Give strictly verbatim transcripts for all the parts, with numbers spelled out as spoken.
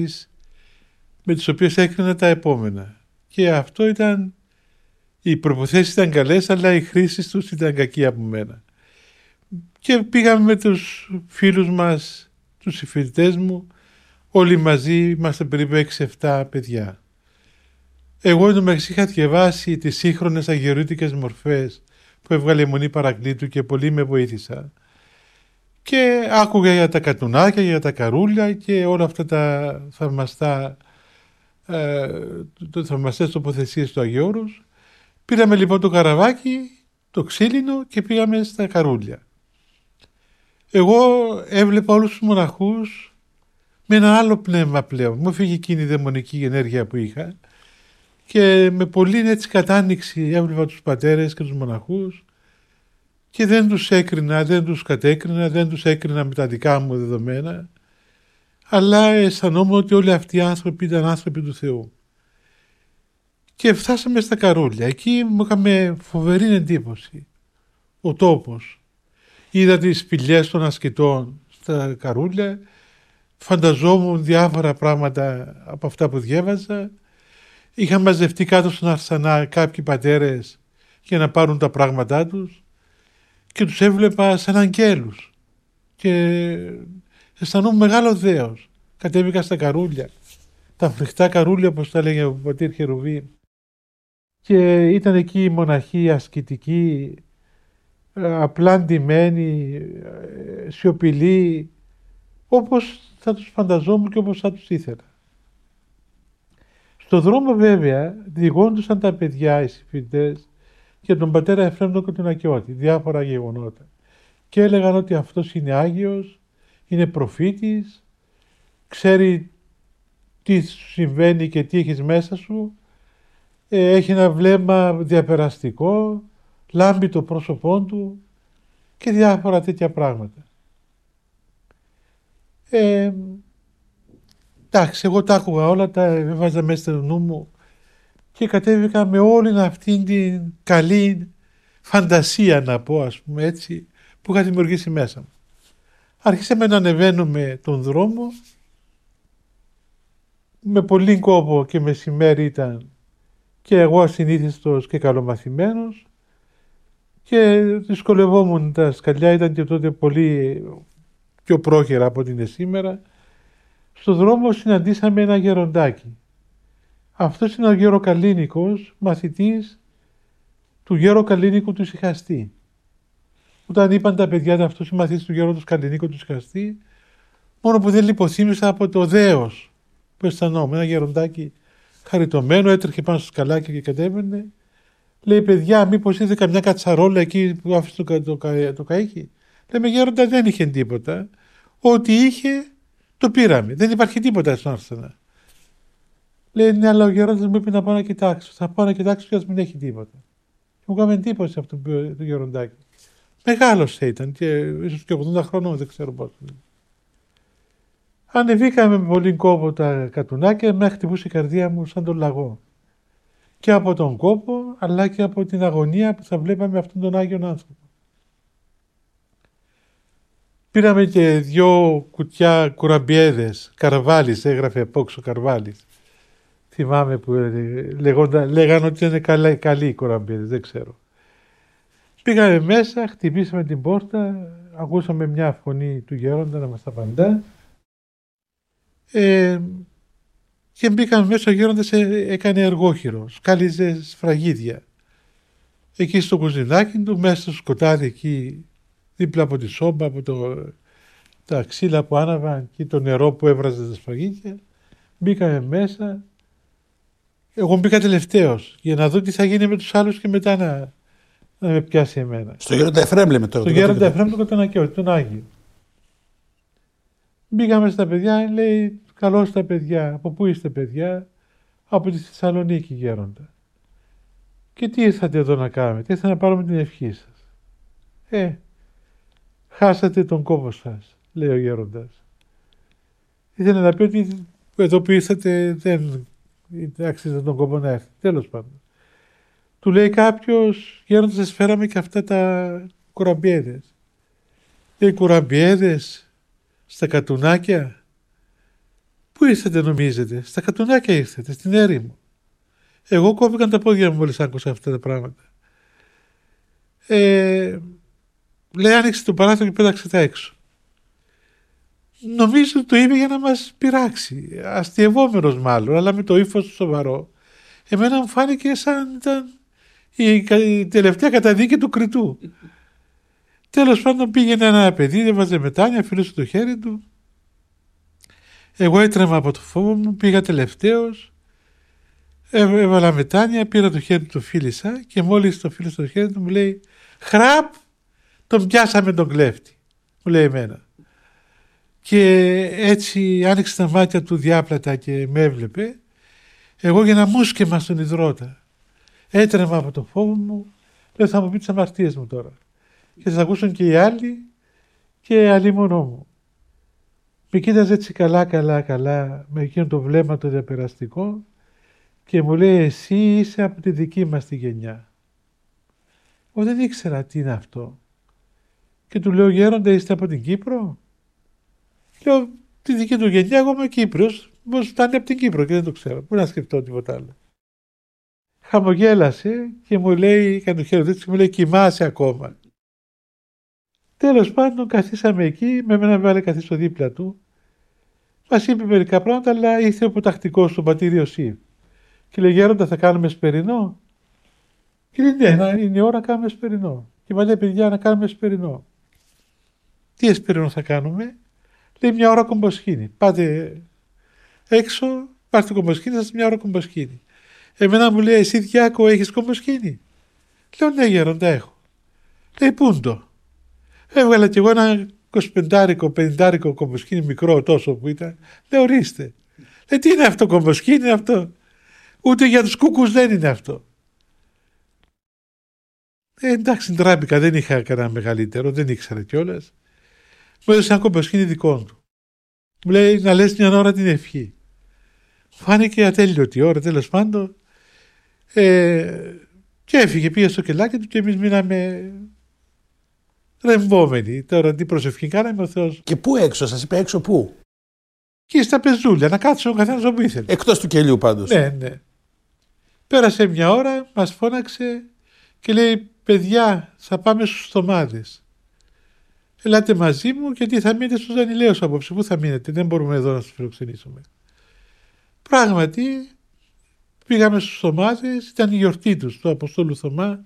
με τις οποίες έκρινα τα επόμενα. Και αυτό ήταν, οι προποθέσεις ήταν καλές, αλλά η χρήση τους ήταν κακή από μένα. Και πήγαμε με τους φίλους μας, τους συμφοιτητές μου, όλοι μαζί, είμαστε περίπου έξι εφτά παιδιά. Εγώ εντωμεταξύ είχα διαβάσει τις σύγχρονες αγιορείτικες μορφές που έβγαλε η Μονή Παρακλήτου και πολλοί με βοήθησαν. Και άκουγα για τα κατουνάκια, για τα καρούλια και όλα αυτά τα θαυμαστά, ε, το θαυμαστές τοποθεσίες του Αγιώρους. Πήραμε λοιπόν το καραβάκι, το ξύλινο και πήγαμε στα καρούλια. Εγώ έβλεπα όλους τους μοναχούς με ένα άλλο πνεύμα πλέον. Μου έφυγε εκείνη η δαιμονική ενέργεια που είχα και με πολύ έτσι κατάνοιξη έβλεπα τους πατέρες και τους μοναχούς και δεν τους έκρινα, δεν τους κατέκρινα, δεν τους έκρινα με τα δικά μου δεδομένα, αλλά αισθανόμουν ότι όλοι αυτοί οι άνθρωποι ήταν άνθρωποι του Θεού. Και φτάσαμε στα καρούλια. Εκεί μου είχαμε φοβερή εντύπωση. Ο τόπος. Είδα τις σπηλιές των ασκητών στα καρούλια, φανταζόμουν διάφορα πράγματα από αυτά που διέβαζα. Είχα μαζευτεί κάτω στον Αρσανά κάποιοι πατέρες για να πάρουν τα πράγματά τους και τους έβλεπα σαν αγγέλους και αισθανόμουν μεγάλο δέος. Κατέβηκα στα καρούλια, τα φρικτά καρούλια όπως τα έλεγε ο πατήρ Χερουβίμ, και ήταν εκεί οι μοναχοί ασκητικοί, απλά ντυμένοι, σιωπηλοί, όπως θα τους φανταζόμουν και όπως θα τους ήθελα. Στο δρόμο βέβαια διηγόντουσαν τα παιδιά, οι συμφοιτητές, για τον πατέρα Εφραίμ τον Κοτουνακιώτη, διάφορα γεγονότα. Και έλεγαν ότι αυτός είναι Άγιος, είναι προφήτης, ξέρει τι σου συμβαίνει και τι έχεις μέσα σου, ε, έχει ένα βλέμμα διαπεραστικό, λάμπει το πρόσωπό του και διάφορα τέτοια πράγματα. Ε, εντάξει, εγώ τα άκουγα όλα, τα έβαζα μέσα στο νου μου και κατέβηκα με όλη αυτήν την καλή φαντασία, να πω ας πούμε έτσι, που είχα δημιουργήσει μέσα μου. Άρχισαμε να ανεβαίνουμε τον δρόμο, με πολύ κόπο και μεσημέρι ήταν και εγώ ασυνήθιστος και καλομαθημένος και δυσκολευόμουν, τα σκαλιά ήταν και τότε πολύ πιο πρόχειρα από ό,τι είναι σήμερα. Στο δρόμο συναντήσαμε ένα γεροντάκι. Αυτός είναι ο γεροκαλίνικος, μαθητής του γεροκαλίνικου του Σιχαστή. Όταν είπαν τα παιδιά του αυτός είναι μαθητής του γέροντος Καλλινίκου του Σιχαστή, μόνο που δεν λιποθύμησα από το δέος που αισθανόμουν. Ένα γεροντάκι χαριτωμένο, έτρεχε πάνω στο σκαλάκι και κατέβαινε. Λέει, παιδιά, μήπως είδε καμιά κατσαρόλα εκεί που άφησε το, το, το, το καΐκι. Λέμε, γέροντα, δεν είχε τίποτα. Ό,τι είχε το πήραμε. Δεν υπάρχει τίποτα στον Αρσενά. Λέει, ναι, αλλά ο γέροντας μου είπε να πάω να κοιτάξω. Θα πάω να κοιτάξω και ας μην έχει τίποτα. Και μου έκανε εντύπωση αυτό το γεροντάκι. Μεγάλος ήταν και ίσως και ογδόντα χρονών, δεν ξέρω πόσο. Ανεβήκαμε με πολύ κόπο τα κατουνάκια, με χτυπούσε η καρδία μου σαν τον λαγό. Και από τον κόπο, αλλά και από την αγωνία που θα βλέπαμε αυτόν τον Άγιον άνθρωπο. Πήραμε και δυο κουτιά κουραμπιέδες, Καρβάλης, έγραφε απόξω Καρβάλης. Θυμάμαι που λεγόντα, λέγανε ότι είναι καλά, καλοί οι κουραμπιέδες, δεν ξέρω. Πήγαμε μέσα, χτυπήσαμε την πόρτα, ακούσαμε μια φωνή του γέροντα να μας απαντά. Ε, και μπήκαμε μέσα, ο γέροντας έκανε εργόχειρο, σκάλιζε σφραγίδια. Εκεί στο κουζινάκι του, μέσα στο σκοτάδι εκεί, δίπλα από τη σόμπα, από το, τα ξύλα που άναβαν και το νερό που έβραζε τα σφραγίδια, μπήκαμε μέσα. Εγώ μπήκα τελευταίος για να δω τι θα γίνει με τους άλλους και μετά να, να με πιάσει εμένα. Στο γέροντα Εφραίμ λέμε τώρα. Στο γέροντα Εφραίμ τον Κοτουνακιώτη, τον Άγιο. Μπήκαμε στα παιδιά, λέει, καλώς τα παιδιά. Από πού είστε παιδιά? Από τη Θεσσαλονίκη, γέροντα. Και τι ήρθατε εδώ να κάνετε? Ήρθατε να πάρουμε την ευχή σας. Ε, χάσατε τον κόπο σας, λέει ο γέροντας. Ήθελε να πει ότι εδώ που ήρθατε δεν άξιζε τον κόπο να έρθει. Τέλος πάντων. Του λέει κάποιος, γέροντα, σας φέραμε και αυτά τα κουραμπιέδες. Λέει, κουραμπιέδες στα κατουνάκια? Πού Πού ήρθατε νομίζετε? Στα Κατουνάκια ήρθατε, στην έρημο. Εγώ κόβηκαν τα πόδια μου μόλις άκουσα αυτά τα πράγματα. Ε, λέει άνοιξε το παράθυρο και πέταξε τα έξω. Νομίζω ότι το είπε για να μας πειράξει. Αστειευόμενος μάλλον, αλλά με το ύφος του σοβαρό. Εμένα μου φάνηκε σαν ήταν η, η τελευταία καταδίκη του κριτού. Τέλος πάντων πήγαινε ένα παιδί, δεν βάζε μετάνια, φιλούσε το χέρι του. Εγώ έτρεμα από το φόβο μου, πήγα τελευταίος, έβαλα μετάνια, πήρα το χέρι του, το φίλησα και μόλις το φίλησα το χέρι του μου λέει «Χραπ, τον πιάσαμε τον κλέφτη», μου λέει εμένα. Και έτσι άνοιξε τα μάτια του διάπλατα και με έβλεπε. Εγώ για να μουσκεμα στον υδρότα. Έτρεμα από το φόβο μου, λέω θα μου πει τις αμαρτίες μου τώρα. Και θα ακούσουν και οι άλλοι και αλλοί μονό μου. Με κοίταζε έτσι καλά καλά καλά με εκείνο το βλέμμα το διαπεραστικό και μου λέει εσύ είσαι από τη δική μας τη γενιά. Εγώ δεν ήξερα τι είναι αυτό. Και του λέω γέροντα είστε από την Κύπρο? Λέω τη δική του γενιά εγώ είμαι Κύπριος, πώς φτάνει από την Κύπρο και δεν το ξέρω. Πού να σκεφτώ τίποτα άλλο. Χαμογέλασε και μου λέει, κάνει το χέρι του και μου λέει κοιμάσαι ακόμα. Τέλος πάντων καθίσαμε εκεί, με μένα βάλε καθίσω δίπλα του. Μας είπε μερικά πράγματα, αλλά ήρθε ο υποτακτικός του πατήρ Ιωσήφ. Και λέει γέροντα θα κάνουμε σπερινό? Και λέει ναι, είναι η ώρα να κάνουμε σπερινό. Και μα λέει παιδιά να κάνουμε σπερινό. Τι εσπερινό θα κάνουμε? Λέει μια ώρα κομποσκίνη. Πάτε έξω, πάρτε το κομποσκίνη, σας μια ώρα κομποσκίνη. Εμένα μου λέει εσύ Διάκο έχεις κομποσκίνη? Λέω ναι γέροντα έχω. Λέει πού το? Έβγαλα κι εγώ ένα εικοσιπεντάρικο, πενηντάρικο κομποσκίνη μικρό τόσο που ήταν. Λέω ορίστε. Λέει τι είναι αυτό κομποσκίνη αυτό? Ούτε για τους κούκκους δεν είναι αυτό. Ε, εντάξει ντράμπηκα, δεν είχα κανένα μεγαλύτερο, δεν ήξερα κιόλας. Μου έδωσε ένα κομποσκίνη δικό του. Μου λέει να λες μια ώρα την ευχή. Φάνηκε ατέλειωτη ώρα τέλος πάντων. Ε, και έφυγε, πήγε στο κελάκι του και εμείς μείναμε ρεμβόμενοι. Τώρα τι προσευχή κάναμε ο Θεός. Και πού έξω, σας είπε έξω πού? Και στα πεζούλια, να κάτσω ο καθένας όπου ήθελε. Εκτός του κελιού πάντως. Ναι, ναι. Πέρασε μια ώρα, μας φώναξε και λέει παιδιά θα πάμε στους Θωμάδες. Ελάτε μαζί μου γιατί θα μείνετε στους Δανειλαίους απόψε. Πού θα μείνετε, δεν μπορούμε εδώ να σας φιλοξενήσουμε. Πράγματι πήγαμε στους Θωμάδες, ήταν η γιορτή τους του Αποστόλου Θωμά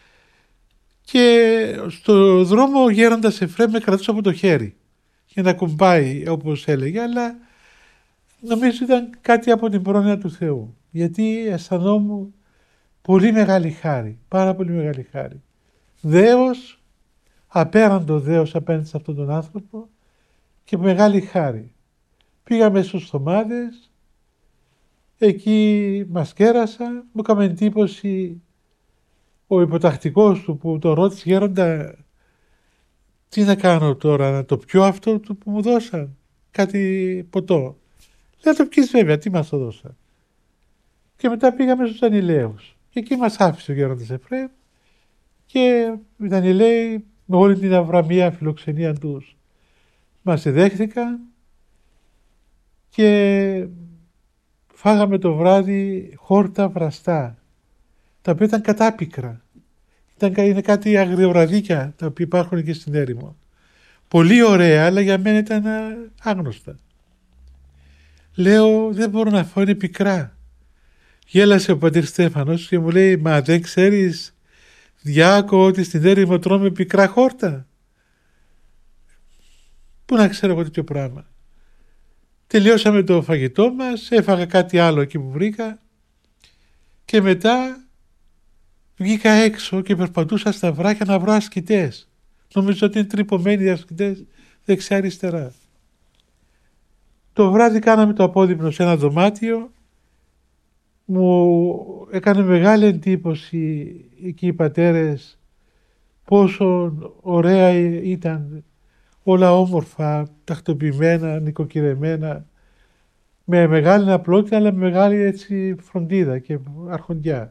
και στο δρόμο ο γέροντας Εφραίμ με κρατούσε από το χέρι για να κουμπάει όπως έλεγε, αλλά νομίζω ήταν κάτι από την πρόνοια του Θεού γιατί αισθανόμουν πολύ μεγάλη χάρη, πάρα πολύ μεγάλη χάρη. Δέος, απέραντο δέος απέναντι σε αυτόν τον άνθρωπο και μεγάλη χάρη. Πήγαμε στους Θωμάδες, εκεί μας κέρασαν, μου έκαμε εντύπωση ο υποτακτικός του που τον ρώτησε γέροντα τι να κάνω τώρα, να το πιω αυτό που μου δώσαν, κάτι ποτό. Λέω το πιείς βέβαια, τι μας το δώσαν. Και μετά πήγαμε στους Δανειλαίους και εκεί μας άφησε ο γέροντας Εφραίμ και οι Δανειλαίοι με όλη την αβραμία φιλοξενία τους μας δέχθηκαν και φάγαμε το βράδυ χόρτα βραστά τα οποία ήταν κατάπικρα. Ήταν, είναι κάτι αγριοβραδίκια τα οποία υπάρχουν και στην έρημο. Πολύ ωραία, αλλά για μένα ήταν άγνωστα. Λέω δεν μπορώ να φάω, είναι πικρά. Γέλασε ο πατήρ Στέφανος και μου λέει μα δεν ξέρεις Διάκο ότι στην έρημο τρώμε πικρά χόρτα? Πού να ξέρω εγώ τέτοιο πράγμα. Τελειώσαμε το φαγητό μας, έφαγα κάτι άλλο εκεί που βρήκα και μετά βγήκα έξω και περπατούσα στα βράχια να βρω ασκητές. Νομίζω ότι είναι τρυπωμένοι οι ασκητές δεξιά αριστερά. Το βράδυ κάναμε το απόδειπνο σε ένα δωμάτιο. Μου έκανε μεγάλη εντύπωση εκεί οι πατέρες πόσο ωραία ήταν, όλα όμορφα, τακτοποιημένα, νοικοκυρεμένα, με μεγάλη απλότητα αλλά με μεγάλη έτσι φροντίδα και αρχοντιά.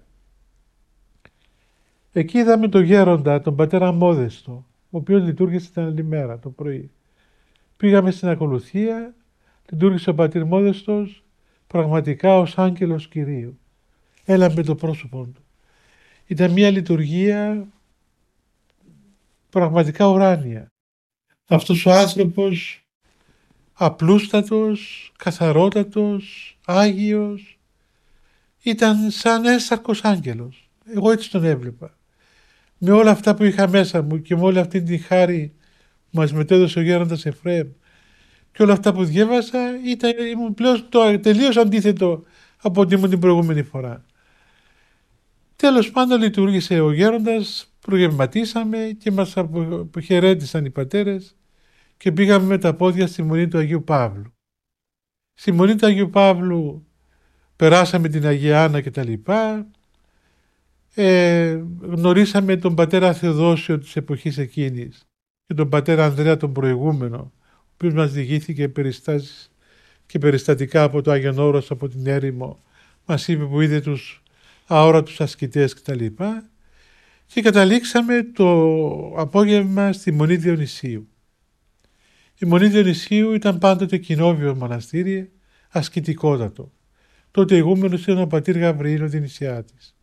Εκεί είδαμε τον γέροντα, τον πατέρα Μόδεστο, ο οποίος λειτουργήσε την άλλη μέρα το πρωί. Πήγαμε στην ακολουθία, λειτουργήσε ο πατήρ Μόδεστος πραγματικά ως άγγελος Κυρίου. Έλαμπε το πρόσωπό του. Ήταν μια λειτουργία πραγματικά ουράνια. Αυτός ο άνθρωπος απλούστατος, καθαρότατος, άγιος, ήταν σαν ένσαρκος άγγελος. Εγώ έτσι τον έβλεπα. Με όλα αυτά που είχα μέσα μου και με όλη αυτή την χάρη που μας μετέδωσε ο γέροντας Εφραίμ και όλα αυτά που διέβασα, ήταν, ήμουν πλέον το τελείως αντίθετο από ό,τι ήμουν την προηγούμενη φορά. Τέλος πάντων λειτουργήσε ο γέροντας, προγευματίσαμε και μας αποχαιρέτησαν οι πατέρες και πήγαμε με τα πόδια στη Μονή του Αγίου Παύλου. Στη Μονή του Αγίου Παύλου περάσαμε την Αγία Άννα και τα λοιπά. Ε, γνωρίσαμε τον πατέρα Θεοδόσιο της εποχής εκείνης και τον πατέρα Ανδρέα τον προηγούμενο, ο οποίος μας διηγήθηκε περιστάσεις και περιστατικά από το Άγιον Όρος, από την έρημο. Μας είπε που είδε τους αόρατους ασκητές κτλ. Και καταλήξαμε το απόγευμα στη Μονή Διονυσίου. Η Μονή Διονυσίου ήταν πάντοτε κοινόβιο μοναστήρι, ασκητικότατο. Τότε ηγούμενος ήταν ο πατήρ Γαβριήλ ο Δινησιάτης.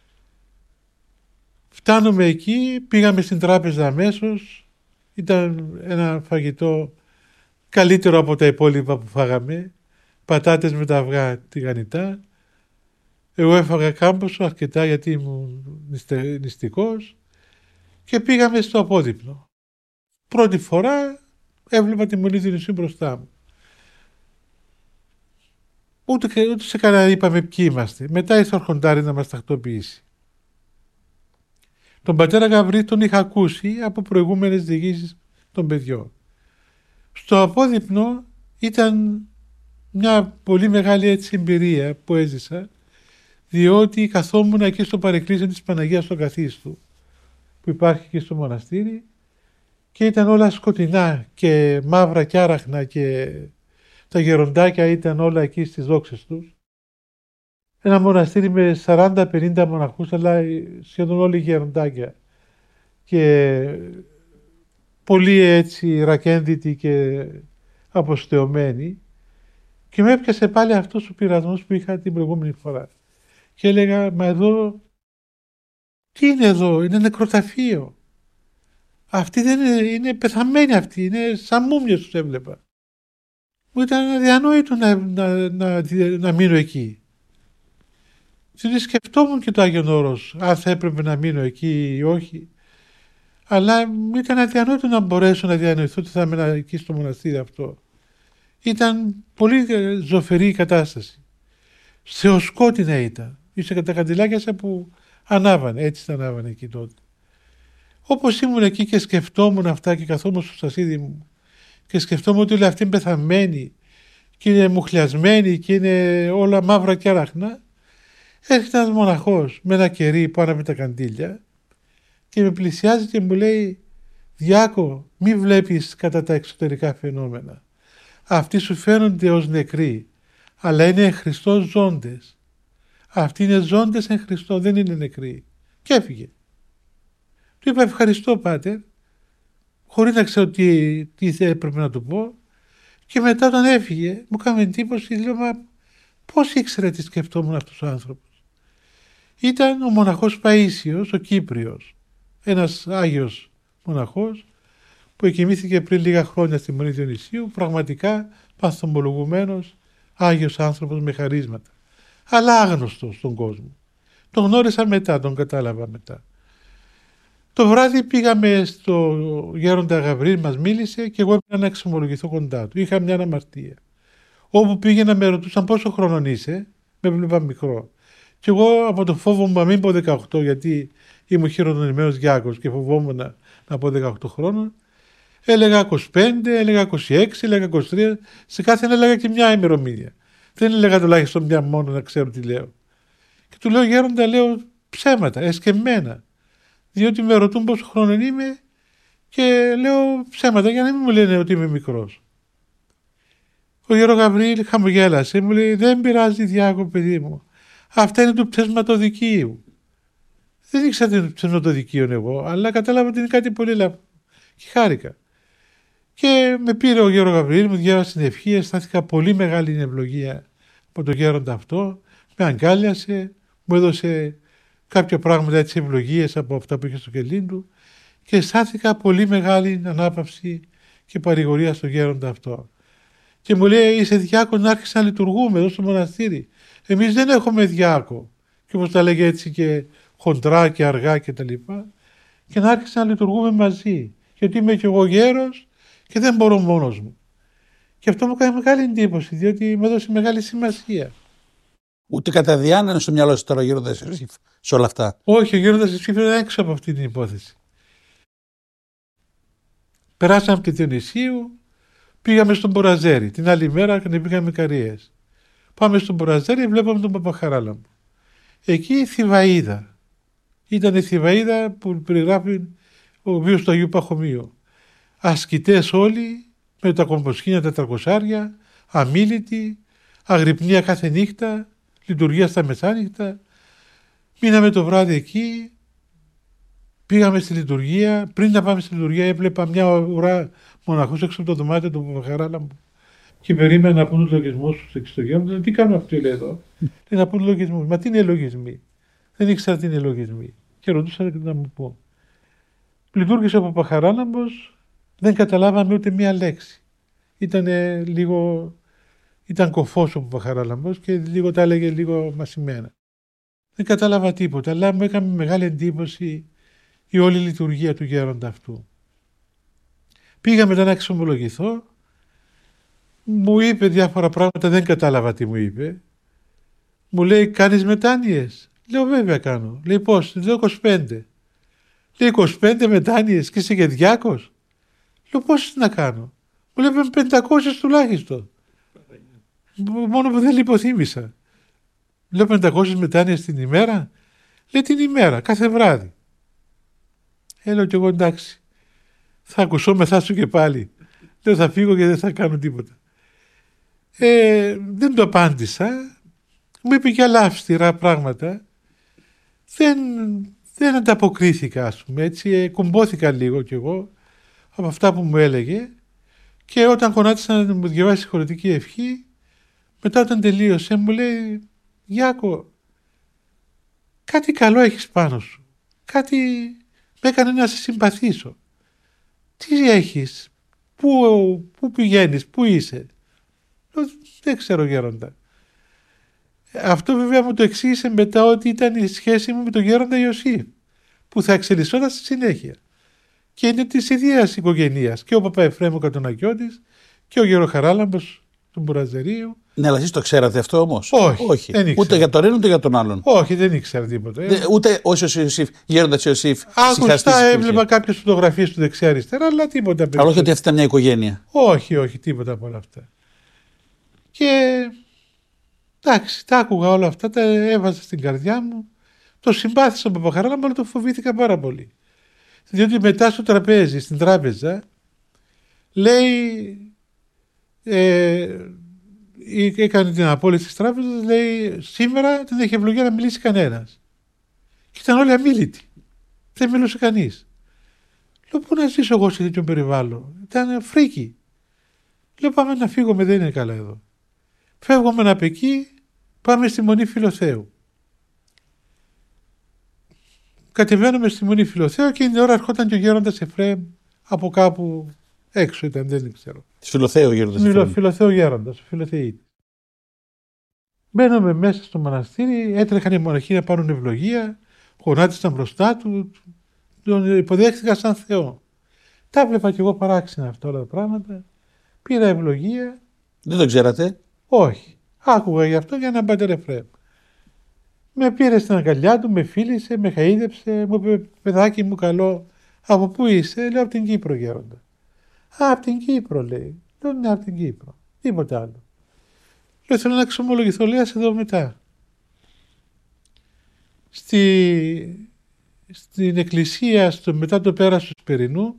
Φτάνουμε εκεί, πήγαμε στην τράπεζα αμέσως, ήταν ένα φαγητό καλύτερο από τα υπόλοιπα που φάγαμε, πατάτες με τα αυγά τηγανιτά. Εγώ έφαγα κάμποσο αρκετά γιατί ήμουν νηστικός και πήγαμε στο απόδειπνο. Πρώτη φορά έβλεπα τη Μονή Διονυσίου μπροστά μου. Ούτε, ούτε σε κανένα είπαμε ποιοι είμαστε. Μετά ήρθε ο αρχοντάρι να μας τακτοποιήσει. Τον πατέρα Γαβρί τον είχα ακούσει από προηγούμενες διηγήσεις των παιδιών. Στο απόδειπνο ήταν μια πολύ μεγάλη έτσι εμπειρία που έζησα, διότι καθόμουν εκεί στο παρεκκλήσιο της Παναγίας στο Καθίστου που υπάρχει εκεί στο μοναστήρι και ήταν όλα σκοτεινά και μαύρα και άραχνα και τα γεροντάκια ήταν όλα εκεί στις δόξες τους. Ένα μοναστήρι με σαράντα πενήντα μοναχούς, αλλά σχεδόν όλοι γεροντάκια και πολύ έτσι ρακένδυτοι και αποστεωμένοι, και με έπιασε πάλι αυτός ο πειρασμός που είχα την προηγούμενη φορά και έλεγα, μα εδώ τι είναι εδώ, είναι νεκροταφείο, αυτοί δεν είναι, είναι πεθαμένοι, αυτοί είναι σαν μούμιες τους έβλεπα. Μου ήταν αδιανόητο να, να, να, να μείνω εκεί. Δηλαδή σκεφτόμουν και το Άγιον Όρος, αν θα έπρεπε να μείνω εκεί ή όχι. Αλλά ήταν αδιανόητο να μπορέσω να διανοηθώ ότι θα έμενα εκεί στο μοναστήρι αυτό. Ήταν πολύ ζωφερή η κατάσταση. Θεοσκότεινα ήταν. Είσαι τα καντιλάκια σαν που ανάβανε, έτσι τα ανάβανε εκεί τότε. Όπως ήμουν εκεί και σκεφτόμουν αυτά και καθόμουν στο σασίδι μου και σκεφτόμουν ότι όλοι αυτοί είναι πεθαμένοι και είναι μουχλιασμένοι και είναι όλα μαύρα και άραχνα, έρχεται ένας μοναχός με ένα κερί πάνω με τα καντήλια και με πλησιάζει και μου λέει, Διάκο, μη βλέπεις κατά τα εξωτερικά φαινόμενα. Αυτοί σου φαίνονται ως νεκροί, αλλά είναι εν Χριστώ ζώντες. Αυτοί είναι ζώντες εν Χριστώ, δεν είναι νεκροί. Και έφυγε. Του είπα, ευχαριστώ πάτερ, χωρίς να ξέρω τι, τι έπρεπε να του πω, και μετά όταν έφυγε μου έκανε εντύπωση, λέω, μα πώς ήξερε τι σκεφτόμουν αυτός ο άνθρωπος. Ήταν ο μοναχός Παΐσιος, ο Κύπριος, ένας Άγιος μοναχός που εκοιμήθηκε πριν λίγα χρόνια στη Μονή Διονυσίου, πραγματικά παθομολογουμένος Άγιος άνθρωπος με χαρίσματα, αλλά άγνωστος στον κόσμο. Τον γνώρισα μετά, τον κατάλαβα μετά. Το βράδυ πήγαμε στο γέροντα Γαβρίλ, μας μίλησε και εγώ έπρεπε να εξομολογηθώ κοντά του. Είχα μια αμαρτία. Όπου πήγαινα με ρωτούσαν πόσο χρονών είσαι, με βλέπα μικρό. Και εγώ από το φόβο μου να μην πω δεκαοκτώ, γιατί ήμουν χειρονομημένος Γιάκος και φοβόμουν να, να πω δεκαοκτώ χρόνων, έλεγα είκοσι πέντε, έλεγα είκοσι έξι, έλεγα είκοσι τρία, σε κάθε ένα έλεγα και μια ημερομηνία. Δεν έλεγα τουλάχιστον μια μόνο να ξέρω τι λέω. Και του λέω, γέροντα, λέω ψέματα, εσκεμμένα. Διότι με ρωτούν πόσο χρόνο είμαι και λέω ψέματα για να μην μου λένε ότι είμαι μικρός. Ο γέρο Γαβρίλ χαμογέλασε, μου λέει, δεν πειράζει, Διάκο, παιδί μου. Αυτά είναι του ψευματοδικείου. Δεν ήξερα τι είναι του ψευματοδικείου εγώ, αλλά κατάλαβα ότι είναι κάτι πολύ λάθος. Και χάρηκα. Και με πήρε ο Γέρο Γαβριήλ, μου διάβασε την ευχή, αισθάνθηκα πολύ μεγάλη ευλογία από τον γέροντα αυτό. Με αγκάλιασε, μου έδωσε κάποια πράγματα, έτσι, ευλογίες από αυτά που είχε στο κελί του και αισθάνθηκα πολύ μεγάλη ανάπαυση και παρηγορία στον γέροντα αυτό. Και μου λέει, είσαι διάκο, να άρχισε να λειτουργούμε εδώ στο μοναστήρι. Εμείς δεν έχουμε διάκο. Και όπως τα λέγε έτσι και χοντρά και αργά και τα λοιπά. Και να άρχισε να λειτουργούμε μαζί. Γιατί είμαι και εγώ γέρος και δεν μπορώ μόνος μου. Και αυτό μου κάνει μεγάλη εντύπωση, διότι μου έδωσε μεγάλη σημασία. Ούτε κατά διάνοια στο μυαλό σου τώρα ο γέροντας Ιωσήφ σε όλα αυτά. Όχι, ο γέροντας Ιωσήφ ήταν έξω από αυτή την υπόθεση. Περάσαμε από τη Διονυσίου, πήγαμε στον Μποραζέρι. Την άλλη μέρα πήγαμε Καρίες. Πάμε στον Μποραζέρι, βλέπαμε τον Παπαχαράλαμπο. Εκεί η Θηβαΐδα. Ήταν η Θηβαΐδα που περιγράφει ο βίος του Αγίου Παχωμίου. Ασκητές όλοι, με τα κομποσκήνια τα τρακοσάρια, αμίλητοι, αγρυπνία κάθε νύχτα, λειτουργία στα μεσάνυχτα. Μείναμε το βράδυ εκεί, πήγαμε στη λειτουργία. Πριν να πάμε στη λειτουργία έβλεπα μια ουρά μοναχούς έξω από το δωμάτιο του Παπαχαράλαμπου και περίμενα να πούν τους λογισμούς τους εκεί στο γέροντα. Τι κάνουν αυτοί, λέει εδώ. Λέει, να πούν λογισμούς. Μα τι είναι λογισμοί. Δεν ήξερα τι είναι λογισμοί. Και ρωτούσα να μου πω. Λειτουργήσε ο Παπαχαράλαμπος, δεν καταλάβαμε ούτε μία λέξη. Ήτανε λίγο, ήταν κοφός ο Παπαχαράλαμπος και λίγο τα έλεγε λίγο μασημένα. Δεν κατάλαβα τίποτα, αλλά μου έκανε μεγάλη εντύπωση η όλη λειτουργία του γέροντα αυτού. Πήγα μετά να εξομολογηθώ, μου είπε διάφορα πράγματα, δεν κατάλαβα τι μου είπε. Μου λέει, κάνεις μετάνοιες. Λέω, βέβαια κάνω. Λέει, πώς. Λέω, είκοσι πέντε. Λέει, είκοσι πέντε μετάνοιες και είσαι και διάκος. Λέω, πόσες να κάνω. Μου λέει, πεντακόσιες τουλάχιστον. Μόνο που δεν λιποθύμησα. Λέω, πεντακόσιες μετάνοιες την ημέρα. Λέει, την ημέρα, κάθε βράδυ. Έλα κι εγώ, εντάξει. Θα ακουσώ μεθά σου και πάλι. Λέω, θα φύγω και δεν θα κάνω τίποτα. Ε, δεν το απάντησα. Μου είπε και άλλα αυστηρά πράγματα. Δεν, δεν ανταποκρίθηκα, ας πούμε, έτσι. Κουμπώθηκα λίγο κι εγώ από αυτά που μου έλεγε και όταν γονάτισα να μου διαβάσει χωρητική ευχή, μετά όταν τελείωσε μου λέει, Γιάκο, κάτι καλό έχεις πάνω σου. Κάτι με έκανε να σε συμπαθήσω. Τι έχεις, πού, πού πηγαίνεις, πού είσαι. Δεν ξέρω, γέροντα. Αυτό βέβαια μου το εξήγησε μετά ότι ήταν η σχέση μου με τον γέροντα Ιωσήφ, που θα εξελισσόταν στη συνέχεια. Και είναι της ίδιας οικογένειας. Και ο Παπαεφρέμ ο Κατονακιώτης και ο Γεροχαράλαμπος του Μπουραζερίου. Ναι, αλλά εσείς το ξέρατε αυτό όμως. Όχι. Όχι. Δεν ούτε για τον ένα ούτε για τον άλλον. Όχι, δεν ήξερα τίποτα. Δε, ούτε ο Ιωσήφ, γέροντας Ιωσήφ. Άκουστα, έβλεπα κάποιες φωτογραφίες του δεξιά-αριστερά, αλλά τίποτα. Αλλά όχι ότι αυτή ήταν μια οικογένεια. Όχι, όχι, τίποτα από όλα αυτά. Και εντάξει, τα άκουγα όλα αυτά, τα έβαζα στην καρδιά μου. Το συμπάθησα τον Παπαχαράλαμπο, αλλά το φοβήθηκα πάρα πολύ. Διότι μετά στο τραπέζι, στην τράπεζα, λέει, ε, έκανε την απόλυση της τράπεζας, λέει, σήμερα δεν έχει ευλογία να μιλήσει κανένας. Και ήταν όλοι αμίλητοι. Δεν μιλούσε κανείς. Λέω, πού να ζήσω εγώ σε τέτοιο περιβάλλον. Ήταν φρίκι. Λέω, πάμε να φύγουμε, δεν είναι καλά εδώ. Φεύγουμε από εκεί, πάμε στη Μονή Φιλοθέου. Κατεβαίνουμε στη Μονή Φιλοθέου και την ώρα ερχόταν και ο γέροντας Εφραίμ από κάπου έξω ήταν, δεν ξέρω. Της Φιλοθέου γέροντας Εφραίμ. Φιλοθέου γέροντας, ο Φιλοθεήτης. Μπαίνουμε μέσα στο μοναστήρι, έτρεχαν οι μοναχοί να πάρουν ευλογία, γονάτισαν μπροστά του, τον υποδέχτηκα σαν Θεό. Τα έβλεπα κι εγώ παράξενα αυτά όλα τα πράγματα. Πήρα ευλογία. Δεν το ξέρατε. Όχι. Άκουγα γι' αυτό για έναν πατέρα Εφραίμ. Με πήρε στην αγκαλιά του, με φίλησε, με χαΐδεψε, μου είπε, παιδάκι μου καλό, από πού είσαι, λέω από την Κύπρο γέροντα. Α, από την Κύπρο λέει. Λέω ναι, από την Κύπρο. Τίποτα άλλο. Λέω θέλω να εξομολογηθώ, λέει, ας εδώ μετά. Στη... Στην εκκλησία, στο... μετά το πέρας του Σπερινού,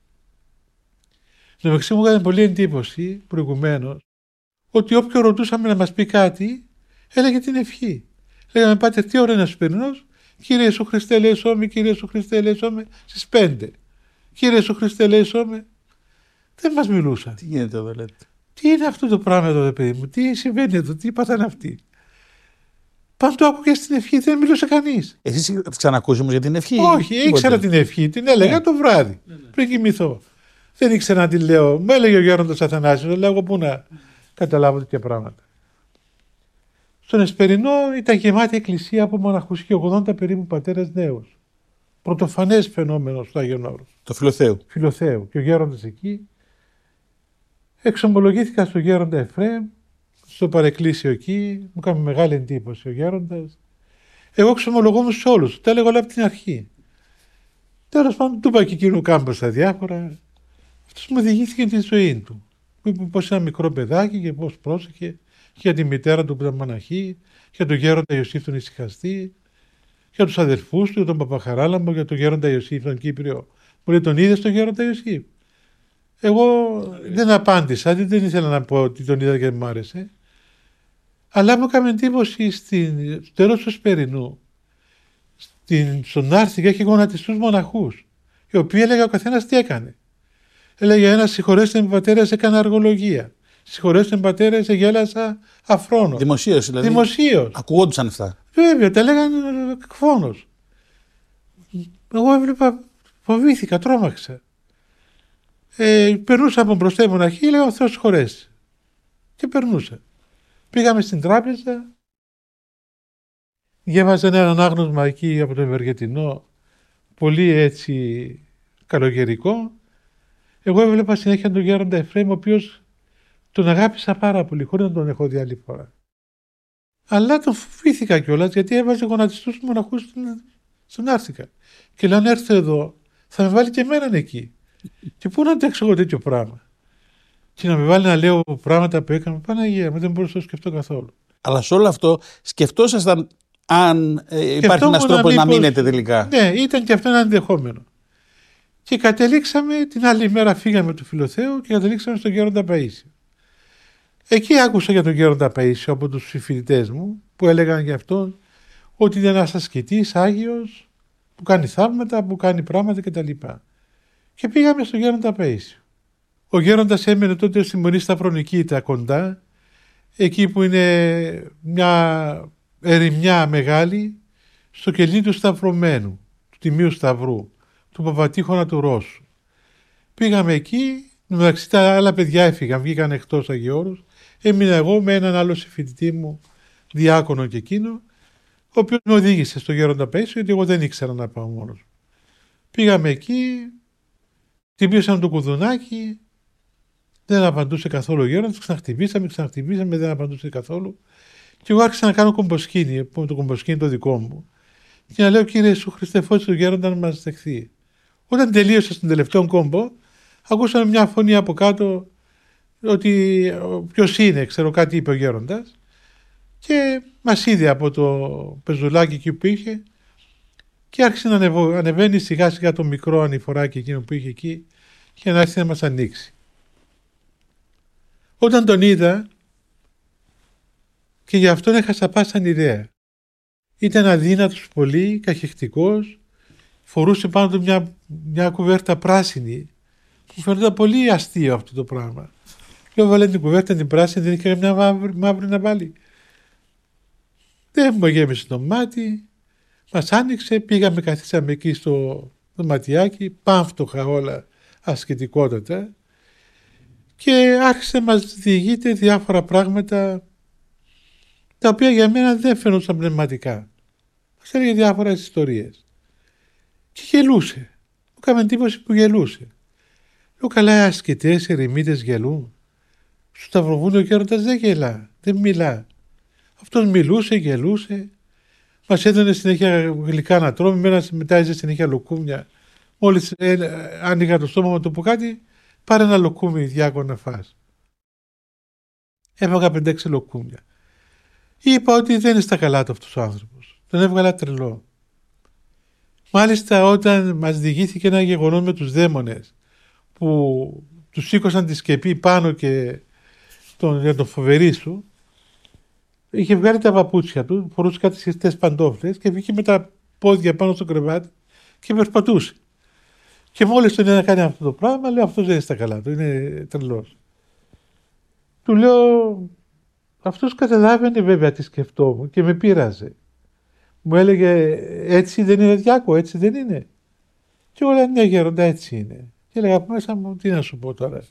να μεταξύ μου έκανε πολύ εντύπωση προηγουμένως, ότι όποιο ρωτούσαμε να μας πει κάτι, έλεγε την ευχή. Λέγαμε, πάτε, τι ώρα είναι ο Σπερινός, Κύριε Ιησού Χριστέ ελέησό με, Κύριε Ιησού Χριστέ ελέησό με, στις πέντε. Κύριε Ιησού Χριστέ ελέησό με. Δεν μας μιλούσαν. Τι γίνεται εδώ, λέτε? Τι είναι αυτό το πράγμα εδώ, παιδί μου, τι συμβαίνει εδώ, τι πάθανε αυτοί. Πάντα το άκουγε στην ευχή, δεν μιλούσε κανείς. Εσείς θα ξανακούσει όμως για την ευχή? Όχι, ήξερα την ευχή, την έλεγα ναι. το βράδυ, ναι, ναι. πριν κοιμηθώ. Δεν ήξερα να την λέω. Μου έλεγε ο Γέροντας Αθανάσιος, λέω εγώ πού να καταλάβω τέτοια πράγματα. Στον Εσπερινό ήταν γεμάτη εκκλησία από μοναχούς και ογδόντα περίπου πατέρες νέους. Πρωτοφανές φαινόμενο στο Άγιον Όρος. Το Φιλοθέου. Φιλοθέου. Και ο Γέροντας εκεί. Εξομολογήθηκα στον Γέροντα Εφραίμ, στο παρεκκλήσιο εκεί. Μου έκανε μεγάλη εντύπωση ο Γέροντας. Εγώ εξομολογόμουν σε όλους. Τα έλεγα όλα από την αρχή. Τέλος πάντων, του είπα και εκείνου κάμπος στα διάφορα. Αυτός μου διηγήθηκε τη ζωή του. Μου είπε πως ένα μικρό παιδάκι και πώς πρόσεχε για τη μητέρα του που ήταν μοναχή, για τον Γέροντα Ιωσήφ τον Ησυχαστή, για τους αδερφούς του, για τον Παπαχαράλαμπο, για τον Γέροντα Ιωσήφ τον Κύπριο. Μου λέει, τον είδες τον Γέροντα Ιωσήφ? Εγώ δεν απάντησα, δεν ήθελα να πω ότι τον είδα και μου άρεσε. Αλλά μου έκανε εντύπωση στην, στο τέλος του Εσπερινού, στην, στον Άρθικα είχε γονατιστούς μοναχούς, οι οποίοι έλεγε ο καθένας τι έκανε. Έλεγε ένα, συγχωρέστε με πατέρες, έκανα αργολογία. Συγχωρέστε με πατέρες, γέλασα αφρόνος. Δημοσίως δηλαδή. Δημοσίως. Ακουγόντουσαν αυτά. Βέβαια, τα λέγανε εκφώνος. Εγώ έβλεπα, φοβήθηκα, τρόμαξα. Ε, περνούσα από μπροστά η μοναχή, έλεγα ο Θεός συγχωρέσει. Και περνούσα. Πήγαμε στην τράπεζα, διάβαζα ένα ανάγνωσμα εκεί από το Ευεργετινό, πολύ έτσι καλοκαιρικό. Εγώ έβλεπα συνέχεια τον Γέροντα Εφραίμ, ο οποίος τον αγάπησα πάρα πολύ, χωρίς να τον έχω δει άλλη φορά. Αλλά τον φοβήθηκα κιόλας, γιατί έβαζε γονατιστούς μοναχούς στον Άρθικα. Και λέω, αν έρθω εδώ, θα με βάλει και εμέναν εκεί. Και πού να αντέξω εγώ τέτοιο πράγμα. Και να με βάλει να λέω πράγματα που έκανα, Παναγία μου, δεν μπορούσα να το σκεφτώ καθόλου. Αλλά σε όλο αυτό σκεφτόσασταν αν ε, υπάρχει ένας τρόπος να, να μείνετε τελικά? Ναι, ήταν και αυτό ένα ενδεχόμενο. Και καταλήξαμε, την άλλη μέρα φύγαμε του Φιλοθέου και καταλήξαμε στον Γέροντα Παΐσιο. Εκεί άκουσα για τον Γέροντα Παΐσιο από τους συμφοιτητές μου που έλεγαν για αυτόν ότι είναι ένας ασκητής Άγιος που κάνει θαύματα, που κάνει πράγματα κτλ. Και πήγαμε στον Γέροντα Παΐσιο. Ο Γέροντας έμενε τότε στη Μονή Σταυρονικήτα κοντά, εκεί που είναι μια ερημιά μεγάλη, στο κελί του Σταυρωμένου, του Τιμίου Σταυρού, του Παπατήχωνα του Ρώσου. Πήγαμε εκεί, μεταξύ τα άλλα παιδιά έφυγαν, βγήκαν εκτός Αγιώρους, έμεινα εγώ με έναν άλλο συμφοιτητή μου, διάκονο και εκείνο, ο οποίος με οδήγησε στο Γέροντα Παΐσιο, γιατί εγώ δεν ήξερα να πάω μόνος. Πήγαμε εκεί, χτυπήσαμε το κουδουνάκι, δεν απαντούσε καθόλου ο Γέροντας, ξαναχτυπήσαμε, ξαναχτυπήσαμε, δεν απαντούσε καθόλου. Και εγώ άρχισα να κάνω κομποσκίνη, το κομποσκίνη το δικό μου, και να λέω, κύριε Ιησού Χριστέ, φώτισε τον Γέροντα να μας δεχθεί. Όταν τελείωσα στον τελευταίο κόμπο, ακούσαμε μια φωνή από κάτω ότι ποιος είναι, ξέρω, κάτι είπε ο Γέροντας, και μας είδε από το πεζουλάκι εκεί που είχε και άρχισε να ανεβω, ανεβαίνει σιγά σιγά το μικρό ανηφοράκι εκείνο που είχε εκεί και να άρχισε να μας ανοίξει. Όταν τον είδα, και γι' αυτόν έχασα πάσαν ιδέα. Ήταν αδύνατος πολύ, καχεκτικός, φορούσε πάνω του μια, μια κουβέρτα πράσινη. Μου φαίνονταν πολύ αστείο αυτό το πράγμα. Λέω, βάλε την κουβέρτα την πράσινη, δεν είχε καμιά μαύρη, μαύρη να βάλει. Δεν μου γέμισε το μάτι, μας άνοιξε, πήγαμε, καθίσαμε εκεί στο δωματιάκι, πάμφτωχα όλα, ασκητικότατα, και άρχισε να μας διηγείται διάφορα πράγματα τα οποία για μένα δεν φαινόταν πνευματικά. Μας έλεγε διάφορες ιστορίες. Και γελούσε. Μου έκανε εντύπωση που γελούσε. Λέω, καλά, οι ασκητές, οι ερημίτες γελούν. Στο Σταυροβούνιο ο Γέροντας δεν γελά, δεν μιλά. Αυτός μιλούσε, γελούσε. Μας έδωνε συνέχεια γλυκά να τρώμε, μένα μετά έζε συνέχεια λουκούμια. Μόλις ε, άνοιγα το στόμα μου το πω κάτι, πάρε ένα λουκούμι, διάκο, να φας. Έβαγα πεντέξι λουκούμια. Είπα ότι δεν είναι στα καλά του αυτός ο άνθρωπος. Τον έβγαλα τρελό. Μάλιστα όταν μας διηγήθηκε ένα γεγονός με τους δαίμονες που τους σήκωσαν τη σκεπή πάνω και τον, για τον φοβερή σου, είχε βγάλει τα παπούτσια του, φορούσε κάτι σχετικές παντόφλες και βγήκε με τα πόδια πάνω στο κρεβάτι και περπατούσε. Και μόλις τον είδα να κάνει αυτό το πράγμα, λέω αυτός δεν είναι στα καλά του, είναι τρελός. Του λέω, αυτός καταλάβαινε βέβαια τι σκεφτόμουν και με πείραζε. Μου έλεγε, έτσι δεν είναι Διάκο, έτσι δεν είναι. Και εγώ λέω, ναι γέροντα, έτσι είναι. Και έλεγα από μέσα μου, τι να σου πω τώρα.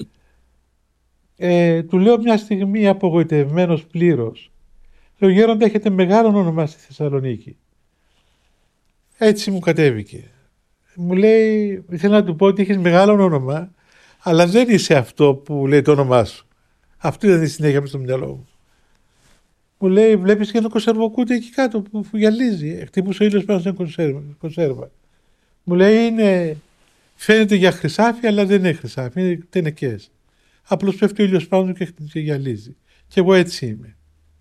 ε, του λέω μια στιγμή απογοητευμένος πλήρως. Λέω, γέροντα, έχετε μεγάλο όνομα στη Θεσσαλονίκη. Έτσι μου κατέβηκε. Μου λέει, ήθελα να του πω ότι έχεις μεγάλο όνομα, αλλά δεν είσαι αυτό που λέει το όνομά σου. Αυτό ήταν η συνέχεια μου στο μυαλό μου. Μου λέει, βλέπεις και ένα κονσερβοκούτι εκεί κάτω που γυαλίζει. Χτύπησε ο ήλιος πάνω σε κονσέρβα. Μου λέει, είναι, φαίνεται για χρυσάφι, αλλά δεν είναι χρυσάφι, είναι τενεκές. Απλώς πέφτει ο ήλιος πάνω και, και γυαλίζει. Και εγώ έτσι είμαι.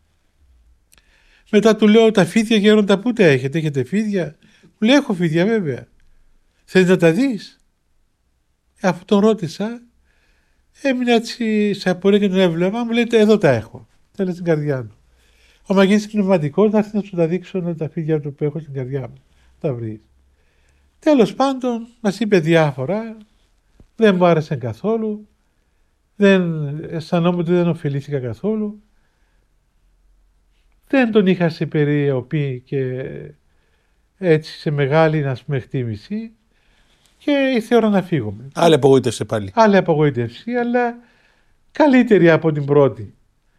Μετά του λέω, τα φίδια γέροντα πού τα έχετε, έχετε φίδια? Μου λέει, έχω φίδια βέβαια. Θέλεις να τα δεις? Αφού τον ρώτησα, έμεινα έτσι σε απορία και τον έβλεπα, μου λέει, εδώ τα έχω. Θέλει στην καρδιά του. Ο Μαγίνης πνευματικός, να έρθει να σου τα δείξω τα φίδια του που έχω στην καρδιά μου. Τα βρεις. Τέλος πάντων, μας είπε διάφορα, δεν μου άρεσαν καθόλου, δεν αισθανόμουν ότι δεν ωφελήθηκα καθόλου, δεν τον είχα σε περιοπή και έτσι σε μεγάλη, ας πούμε, εκτίμηση και ήρθε η ώρα να φύγουμε. Άλλη απογοήτευση πάλι. Άλλη απογοήτευση, αλλά καλύτερη από την πρώτη.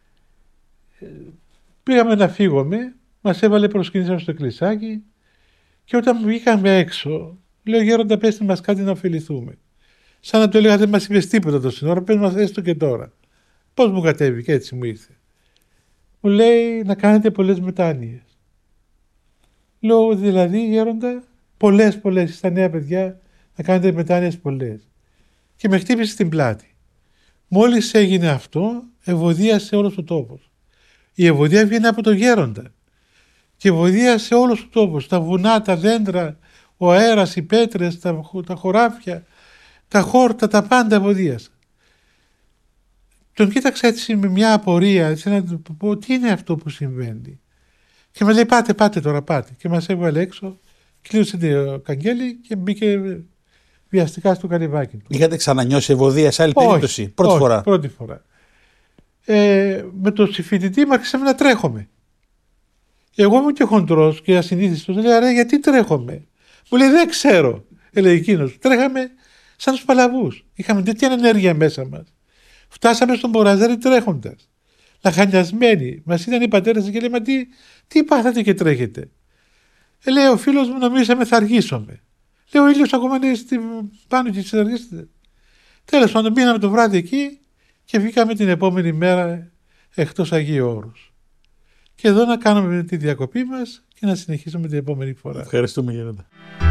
Πήγαμε να φύγουμε, μας έβαλε προσκύνησαν στο εκκλησάκι και όταν βγήκαμε έξω, λέω, γέροντα, πέστε μας κάτι να ωφεληθούμε. Σαν να του έλεγα, δεν μας είπες τίποτα το σύνορα, πες μας έστω και τώρα. Πώς μου κατέβηκε, έτσι μου ήρθε. Μου λέει, να κάνετε πολλές μετάνοιες. Λέω, δηλαδή, γέροντα, πολλές, πολλές, στα νέα παιδιά, να κάνετε μετάνοιες πολλές. Και με χτύπησε στην πλάτη. Μόλις έγινε αυτό, ευωδίασε όλος ο τόπος. Η ευωδία βγαίνει από τον γέροντα. Και ευωδίασε όλος ο τόπος. Τα βουνά, τα δέντρα, ο αέρας, οι πέτρες, τα, τα χωράφια, τα χόρτα, τα πάντα ευωδίασαν. Τον κοίταξα έτσι με μια απορία, έτσι να του πω τι είναι αυτό που συμβαίνει. Και με λέει, πάτε, πάτε τώρα, πάτε. Και μας έβγαλε έξω, κλείωσε το καγγέλι και μπήκε βιαστικά στο καλυβάκι του. Είχατε ξανανιώσει ευωδία σε άλλη όχι, περίπτωση, πρώτη όχι, φορά? πρώτη φορά. Ε, με το συμφοιτητή μου άρχισαμε να τρέχουμε. Εγώ ήμουν και χοντρός και ασυνήθιστος. Λέει, ρε, γιατί τρέχουμε? Μου λέει, δεν ξέρω. Έλεγε εκείνος. Τρέχαμε σαν τους παλαβούς. Είχαμε τέτοια ενέργεια μέσα μας. Φτάσαμε στον Μποραζέρι τρέχοντας. Λαχανιασμένοι. Μας είδαν οι πατέρες και λέμε, τι, τι πάθατε και τρέχετε? Ε, λέει, ο φίλος μου, νομίζαμε θα αργήσουμε. Λέει, ο ήλιος ακόμα είναι στην... πάνω και θα αργήσετε. Τέλος πάντων, πήγαμε το βράδυ εκεί και βγήκαμε την επόμενη μέρα εκτός Αγίου Όρους. Και εδώ να κάνουμε τη διακοπή μας και να συνεχίσουμε την επόμενη φορά. Ευχαριστούμε, γέροντα.